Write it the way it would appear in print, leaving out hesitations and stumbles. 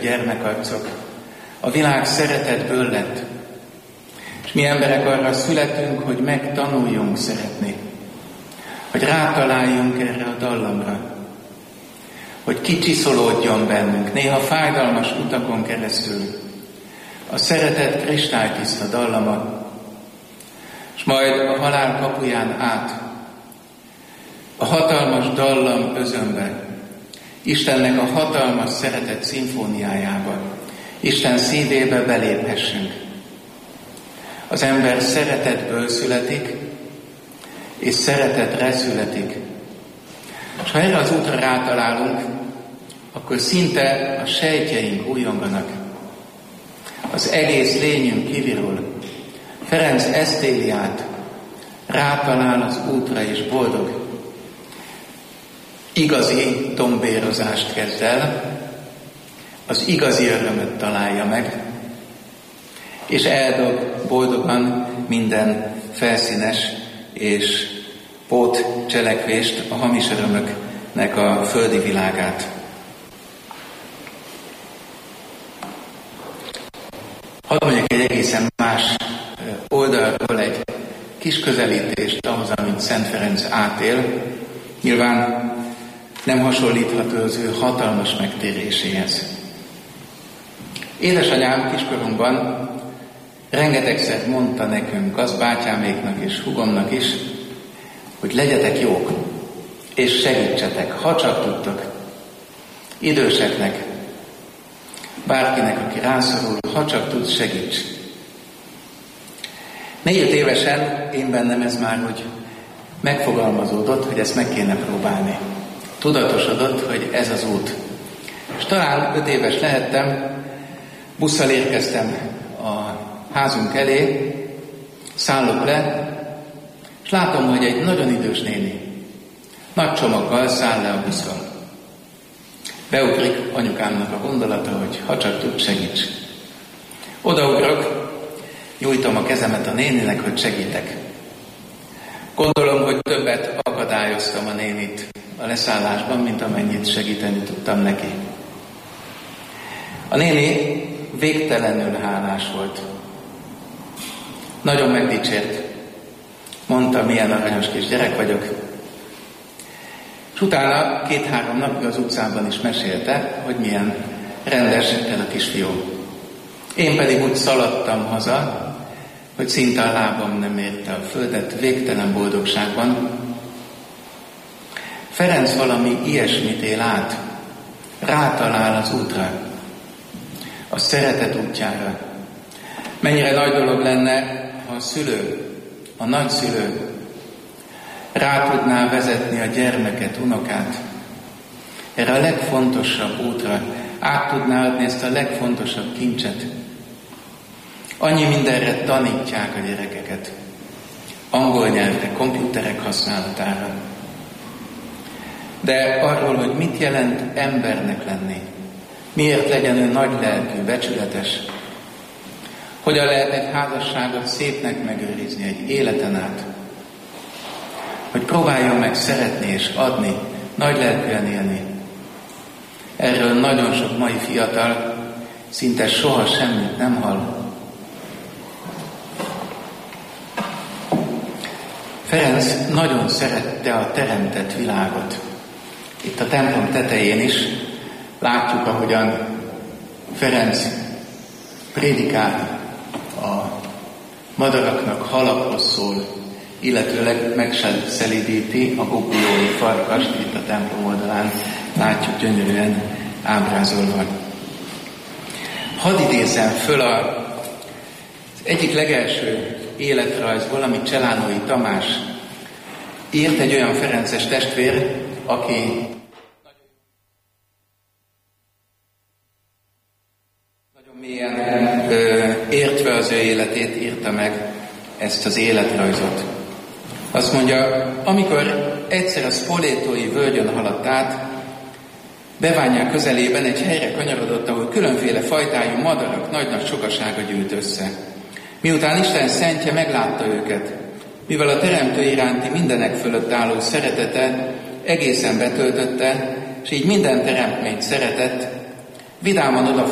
gyermekarcok. A világ szeretetből lett. És mi emberek arra születünk, hogy megtanuljunk szeretni. Hogy rátaláljunk erre a dallamra. Hogy kicsiszolódjon bennünk, néha fájdalmas utakon keresztül. A szeretet kristálytiszta dallama, és majd a halál kapuján át, a hatalmas dallam özönbe, Istennek a hatalmas szeretet szimfóniájába, Isten szívébe beléphessünk. Az ember szeretetből születik, és szeretetre születik. És ha erre az útra rátalálunk, akkor szinte a sejtjeink újonganak. Az egész lényünk kivirul. Ferenc Esztéliát rátalál az útra és boldog. Igazi tombérozást kezd el, az igazi örömöt találja meg, és eldob boldogan minden felszínes és pótcselekvést, a hamis örömöknek a földi világát. Hadd mondjuk egy egészen más oldalról egy kis közelítést ahhoz, amit Szent Ferenc átél. Nyilván nem hasonlítható az ő hatalmas megtéréséhez. Édesanyám kiskorunkban rengetegszer mondta nekünk, az bátyáméknak és hugomnak is, hogy legyetek jók, és segítsetek, ha csak tudtok. Időseknek, bárkinek, aki rászorul, ha csak tud, segíts. 4-5 évesen én bennem ez már úgy megfogalmazódott, hogy ezt meg kéne próbálni. Tudatosodott, hogy ez az út. És talán 5 éves lehettem, busszal érkeztem a házunk elé, szállok le, és látom, hogy egy nagyon idős néni nagy csomaggal száll le a buszon. Beugrik anyukámnak a gondolata, hogy ha csak tud, segíts. Odaugrok, nyújtom a kezemet a néninek, hogy segítek. Gondolom, hogy többet akadályoztam a nénit a leszállásban, mint amennyit segíteni tudtam neki. A néni végtelenül hálás volt. Nagyon megdicsért. Mondta, milyen aranyos kis gyerek vagyok. És utána 2-3 napig az utcában is mesélte, hogy milyen rendes ez a kisfiú. Én pedig úgy szaladtam haza, hogy szinte a lábam nem érte a földet, végtelen boldogságban. Ferenc valami ilyesmit él át, rátalál az útra, a szeretet útjára. Mennyire nagy dolog lenne, ha a szülő, a nagyszülő rá tudná vezetni a gyermeket, unokát erre a legfontosabb útra, át tudná adni ezt a legfontosabb kincset. Annyi mindenre tanítják a gyerekeket. Angol nyelvre, komputerek használatára. De arról, hogy mit jelent embernek lenni, miért legyen ő nagy lelkű, becsületes, hogyan lehet egy házasságot szépnek megőrizni egy életen át, hogy próbáljon meg szeretni és adni, nagy lelkűen élni. Erről nagyon sok mai fiatal szinte soha semmit nem hall. Ferenc nagyon szerette a teremtett világot. Itt a templom tetején is látjuk, ahogyan Ferenc prédikál, a madaraknak halakhoz szól, illetőleg megszelídíti a gobulói farkast, itt a templom oldalán látjuk gyönyörűen ábrázolva. Hadd idézzem föl az egyik legelső életrajzból, amit Cselánói Tamás írt, egy olyan ferences testvér, aki nagyon mélyen értve az ő életét írta meg ezt az életrajzot. Azt mondja, amikor egyszer a Spoletói völgyön haladt át, Beványák közelében egy helyre kanyarodott, ahol különféle fajtájú madarak nagy-nagy sokasága gyűlt össze. Miután Isten szentje meglátta őket, mivel a Teremtő iránti mindenek fölött álló szeretete egészen betöltötte, és így minden teremtményt szeretett, vidáman oda